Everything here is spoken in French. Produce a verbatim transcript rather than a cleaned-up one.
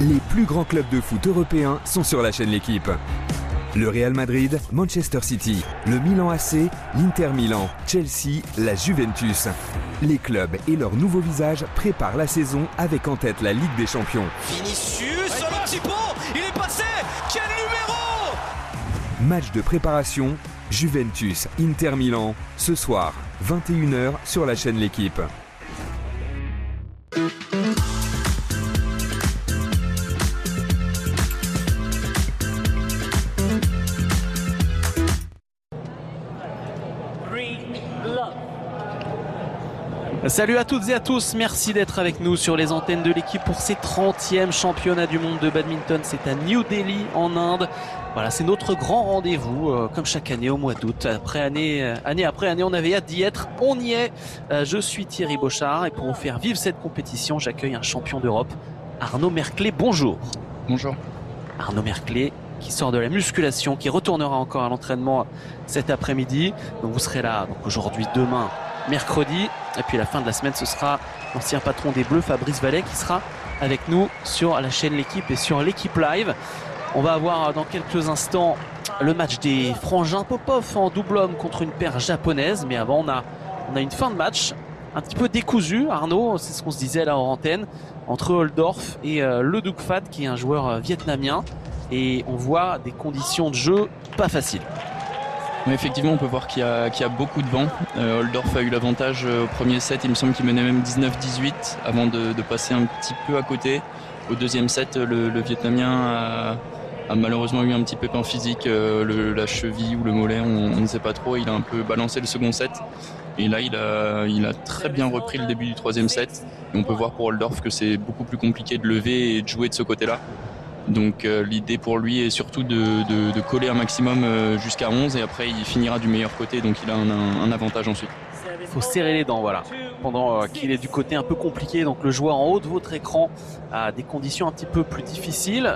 Les plus grands clubs de foot européens sont sur la chaîne L'Équipe. Le Real Madrid, Manchester City, le Milan A C, l'Inter Milan, Chelsea, la Juventus. Les clubs et leurs nouveaux visages préparent la saison avec en tête la Ligue des Champions. Vinicius, un petit pont, il est passé, quel numéro! Match de préparation, Juventus, Inter Milan, ce soir, vingt et une heures sur la chaîne L'Équipe. Salut à toutes et à tous, merci d'être avec nous sur les antennes de L'Équipe pour ces trentièmes championnats du monde de badminton. C'est à New Delhi en Inde. Voilà, c'est notre grand rendez-vous, euh, comme chaque année au mois d'août. Après année, euh, année après année, on avait hâte d'y être. On y est. Euh, je suis Thierry Bochard et pour vous faire vivre cette compétition, j'accueille un champion d'Europe, Arnaud Merclé. Bonjour. Bonjour. Arnaud Merclé, qui sort de la musculation, qui retournera encore à l'entraînement cet après-midi. Donc vous serez là donc aujourd'hui, demain, mercredi. Et puis à la fin de la semaine, ce sera l'ancien patron des Bleus, Fabrice Vallet, qui sera avec nous sur la chaîne L'Équipe et sur L'Équipe Live. On va avoir dans quelques instants le match des frangins Popov en double homme contre une paire japonaise. Mais avant, on a, on a une fin de match un petit peu décousue, Arnaud, c'est ce qu'on se disait là en antenne, entre Holdorf et euh, Le Duc Phat, qui est un joueur euh, vietnamien. Et on voit des conditions de jeu pas faciles. Oui, effectivement, on peut voir qu'il y a, qu'il y a beaucoup de vent. Euh, Holdorf a eu l'avantage euh, au premier set, il me semble qu'il menait même dix-neuf dix-huit avant de, de passer un petit peu à côté. Au deuxième set, le, le Vietnamien a, a malheureusement eu un petit pépin physique, euh, le, la cheville ou le mollet, on, on ne sait pas trop. Il a un peu balancé le second set. Et là, il a, il a très bien repris le début du troisième set. Et on peut voir pour Holdorf que c'est beaucoup plus compliqué de lever et de jouer de ce côté-là. Donc euh, l'idée pour lui est surtout de, de, de coller un maximum euh, jusqu'à onze et après il finira du meilleur côté, donc il a un, un, un avantage ensuite. Il faut serrer les dents, voilà, pendant euh, qu'il est du côté un peu compliqué. Donc le joueur en haut de votre écran a des conditions un petit peu plus difficiles.